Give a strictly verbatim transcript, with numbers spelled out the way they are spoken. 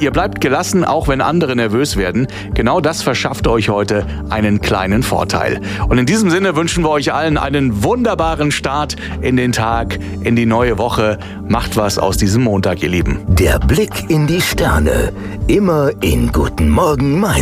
Ihr bleibt gelassen, auch wenn andere nervös werden. Genau das verschafft euch heute einen kleinen Vorteil. Und in diesem Sinne wünschen wir euch allen einen wunderbaren Start in den Tag, in die neue Woche. Macht was aus diesem Montag, ihr Lieben. Der Blick in die Sterne. Immer in Guten Morgen Mainz.